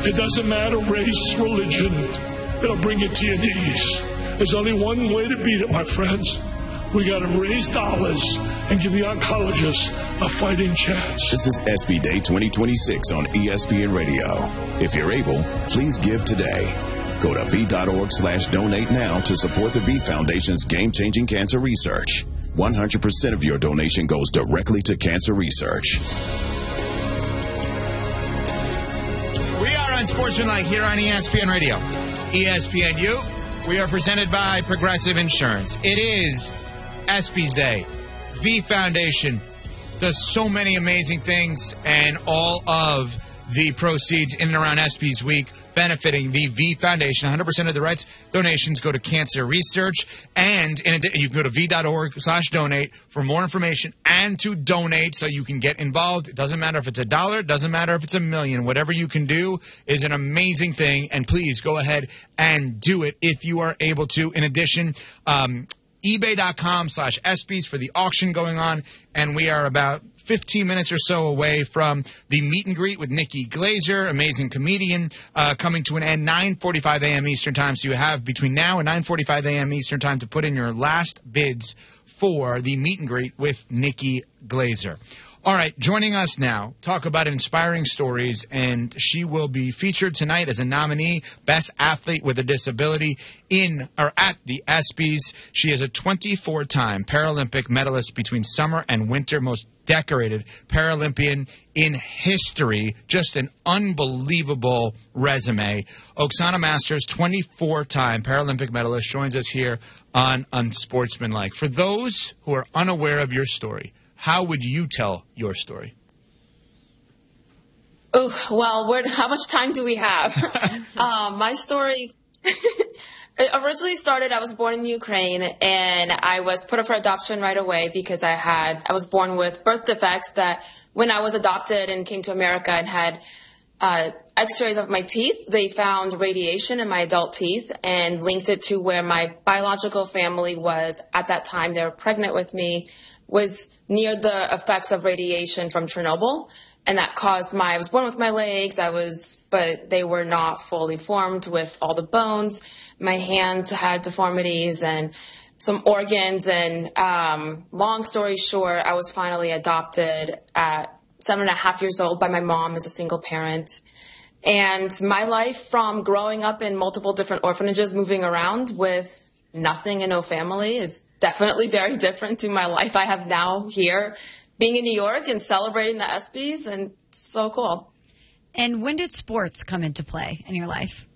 It doesn't matter race, religion. It'll bring you to your knees. There's only one way to beat it, my friends. We got to raise dollars and give the oncologists a fighting chance. This is SB Day 2026 on ESPN Radio. If you're able, please give today. Go to v.org/donate now to support the V Foundation's game-changing cancer research. 100% of your donation goes directly to cancer research. We are on Sportsmanlike here on ESPN Radio. ESPNU. We are presented by Progressive Insurance. It is ESPY's Day. V Foundation does so many amazing things, and all of the proceeds in and around ESPY's week benefiting the V Foundation. 100% of the rights donations go to cancer research, and you can go to v.org/donate for more information and to donate so you can get involved. It doesn't matter if it's $1, it doesn't matter if it's $1 million. Whatever you can do is an amazing thing, and please go ahead and do it if you are able to. In addition, ebay.com/ESPYs for the auction going on, and we are about 15 minutes or so away from the meet and greet with Nikki Glazer, amazing comedian, coming to an end, 9:45 a.m. Eastern Time. So you have between now and 9:45 a.m. Eastern Time to put in your last bids for the meet and greet with Nikki Glazer. All right, joining us now, talk about inspiring stories, and she will be featured tonight as a nominee, Best Athlete with a Disability at the ESPYs. She is a 24-time Paralympic medalist between summer and winter, most decorated Paralympian in history. Just an unbelievable resume. Oksana Masters, 24-time Paralympic medalist, joins us here on Unsportsmanlike. For those who are unaware of your story, how would you tell your story? Oh, well, how much time do we have? My story it originally started, I was born in Ukraine, and I was put up for adoption right away because I was born with birth defects that when I was adopted and came to America and had x-rays of my teeth, they found radiation in my adult teeth and linked it to where my biological family was at that time. They were pregnant with me, was near the effects of radiation from Chernobyl, and that caused I was born with my legs, but they were not fully formed with all the bones. My hands had deformities and some organs, and long story short, I was finally adopted at 7.5 years old by my mom as a single parent. And my life from growing up in multiple different orphanages, moving around with nothing and no family, is definitely very different to my life I have now here, being in New York and celebrating the ESPYs, and it's so cool. And when did sports come into play in your life?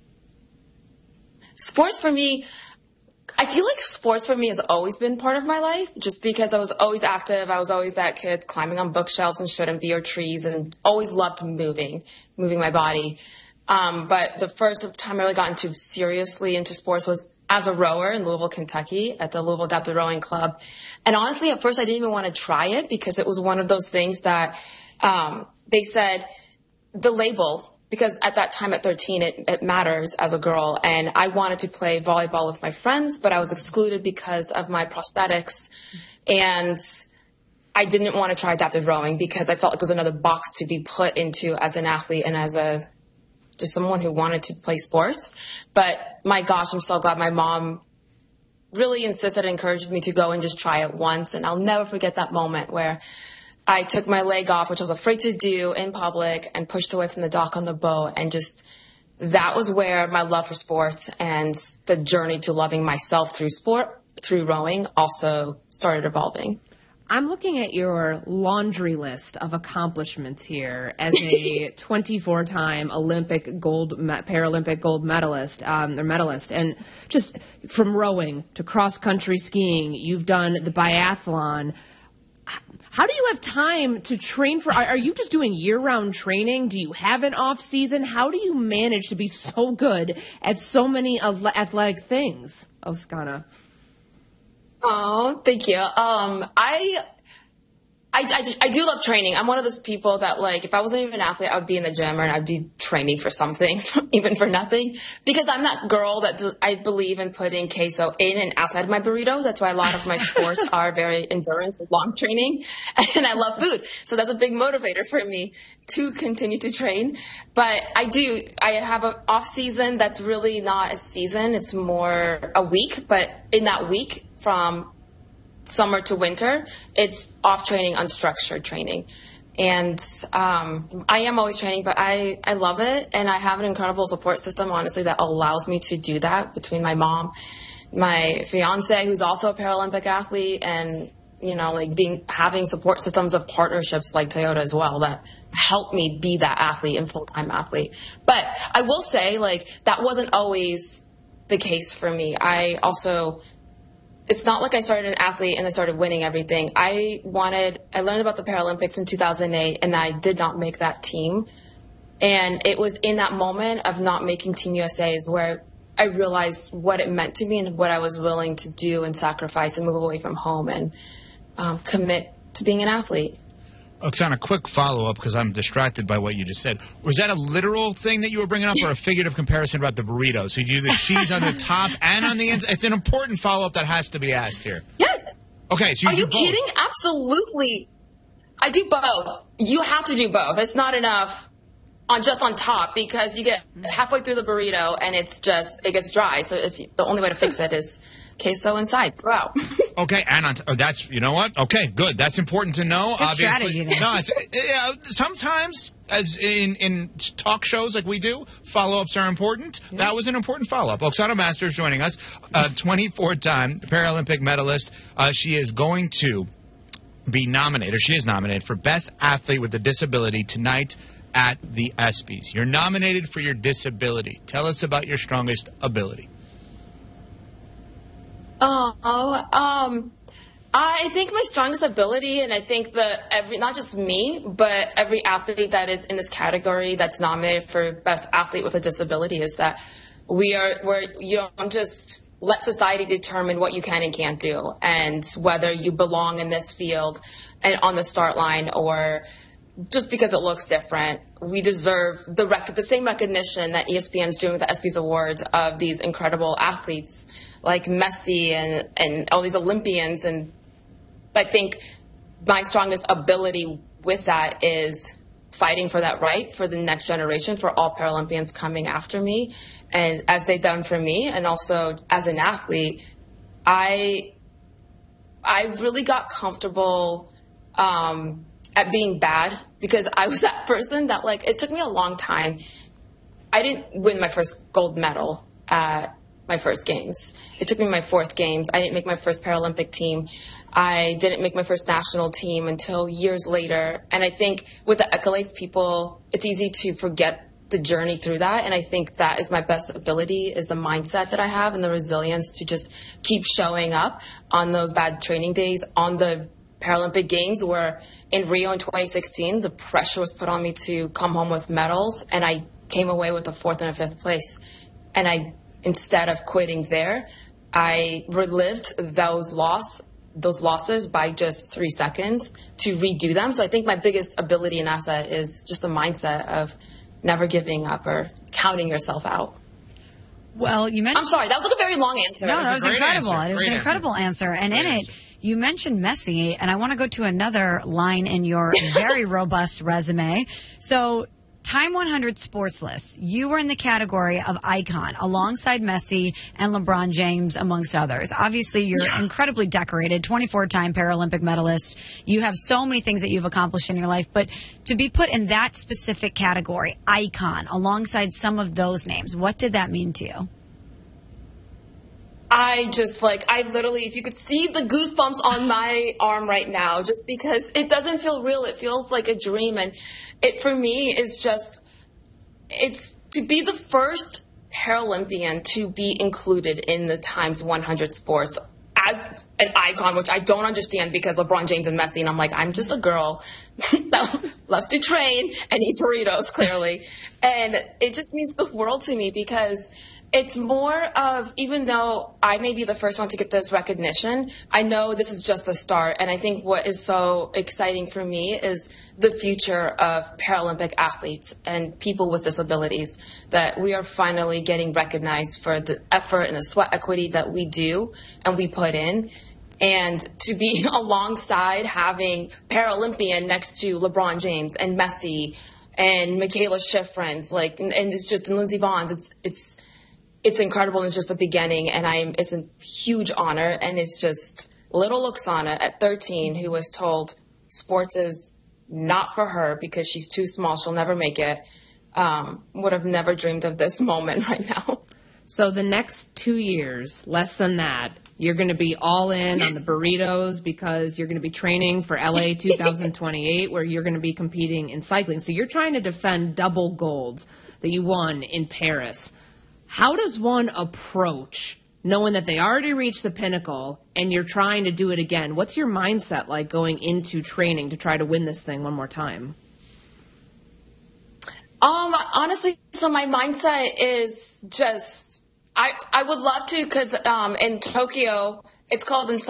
Sports for me, I feel like sports for me has always been part of my life, just because I was always active. I was always that kid climbing on bookshelves and shouldn't be, or trees, and always loved moving my body. But the first time I really got seriously into sports was as a rower in Louisville, Kentucky, at the Louisville Adaptive Rowing Club. And honestly, at first I didn't even want to try it because it was one of those things that they said the label, because at that time at 13 it matters as a girl, and I wanted to play volleyball with my friends, but I was excluded because of my prosthetics, and I didn't want to try adaptive rowing because I felt like it was another box to be put into as an athlete and as just someone who wanted to play sports. But my gosh, I'm so glad my mom really insisted and encouraged me to go and just try it once. And I'll never forget that moment where I took my leg off, which I was afraid to do in public, and pushed away from the dock on the boat. And that was where my love for sports and the journey to loving myself through rowing also started evolving. I'm looking at your laundry list of accomplishments here as a 24-time Paralympic gold medalist, and just from rowing to cross-country skiing, you've done the biathlon. How do you have time to train are you just doing year-round training? Do you have an off-season? How do you manage to be so good at so many athletic things, Oksana? Oh, thank you. I I do love training. I'm one of those people that, like, if I wasn't even an athlete, I would be in the gym and I'd be training for something, even for nothing. Because I'm that girl that I believe in putting queso in and outside of my burrito. That's why a lot of my sports are very endurance and long training. And I love food. So that's a big motivator for me to continue to train. But I have an off season that's really not a season. It's more a week. But in that week, from summer to winter, it's off training, unstructured training. And I am always training, but I love it. And I have an incredible support system, honestly, that allows me to do that, between my mom, my fiance, who's also a Paralympic athlete, and, you know, like having support systems of partnerships like Toyota as well that help me be that athlete and full-time athlete. But I will say, like, that wasn't always the case for me. It's not like I started an athlete and I started winning everything. I learned about the Paralympics in 2008, and I did not make that team. And it was in that moment of not making Team USA's where I realized what it meant to me and what I was willing to do and sacrifice and move away from home and commit to being an athlete. Oksana, quick follow-up, because I'm distracted by what you just said. Was that a literal thing that you were bringing up, or a figurative comparison about the burrito? So you do the cheese on the top and on the inside? It's an important follow-up that has to be asked here. Yes. Okay, so Are you kidding? Absolutely. I do both. You have to do both. It's not enough just on top, because you get halfway through the burrito and it gets dry. So the only way to fix it is queso inside. Wow. Okay, and that's, you know what? Okay, good. That's important to know. Good Obviously, strategy there. No, sometimes, as in talk shows like we do, follow-ups are important. Yeah. That was an important follow-up. Oksana Masters joining us, 24-time Paralympic medalist. She is going to be nominated, or she is nominated, for Best Athlete with a Disability tonight at the ESPYs. You're nominated for your disability. Tell us about your strongest ability. I think my strongest ability, and I think not just me, but every athlete that is in this category that's nominated for Best Athlete with a Disability, is that you don't just let society determine what you can and can't do, and whether you belong in this field and on the start line, or just because it looks different. We deserve the same recognition that ESPN's doing with the ESPYs Awards of these incredible athletes like Messi and all these Olympians. And I think my strongest ability with that is fighting for that right for the next generation, for all Paralympians coming after me, and as they've done for me. And also as an athlete, I really got comfortable at being bad, because I was that person that, like, it took me a long time. I didn't win my first gold medal at my first games. It took me my fourth games. I didn't make my first Paralympic team. I didn't make my first national team until years later. And I think with the accolades, it's easy to forget the journey through that. And I think that is my best ability, is the mindset that I have and the resilience to just keep showing up on those bad training days, on the Paralympic Games, where in Rio in 2016, the pressure was put on me to come home with medals, and I came away with a 4th and a 5th place. And instead of quitting there, I relived those losses by just 3 seconds to redo them. So I think my biggest ability and asset is just the mindset of never giving up or counting yourself out. Well, you mentioned... I'm sorry, that was like a very long answer. No, that was incredible. Answer. It was an incredible answer. And in it, you mentioned Messi, and I want to go to another line in your very robust resume. So, Time 100 Sports List, you were in the category of icon alongside Messi and LeBron James, amongst others. Obviously, you're incredibly decorated, 24-time Paralympic medalist. You have so many things that you've accomplished in your life, but to be put in that specific category, icon, alongside some of those names, what did that mean to you? I literally, if you could see the goosebumps on my arm right now, just because it doesn't feel real, it feels like a dream. And it, for me, is it's to be the first Paralympian to be included in the Times 100 Sports as an icon, which I don't understand, because LeBron James and Messi, and I'm like, I'm just a girl that loves to train and eat burritos, clearly. And it just means the world to me, because It's more of, even though I may be the first one to get this recognition, I know this is just the start. And I think what is so exciting for me is the future of Paralympic athletes and people with disabilities, that we are finally getting recognized for the effort and the sweat equity that we do and we put in. And to be alongside having Paralympian next to LeBron James and Messi and Michaela Schifrin, and it's just, and Lindsey Vonn, it's incredible, and it's just the beginning, and it's a huge honor, and it's just little Oksana at 13 who was told sports is not for her because she's too small, she'll never make it, would have never dreamed of this moment right now. So the next 2 years, less than that, you're going to be all in on the burritos because you're going to be training for LA 2028, where you're going to be competing in cycling. So you're trying to defend double golds that you won in Paris. How does one approach knowing that they already reached the pinnacle and you're trying to do it again? What's your mindset like going into training to try to win this thing one more time? Honestly, so my mindset is just, I would love to, because in Tokyo, it's called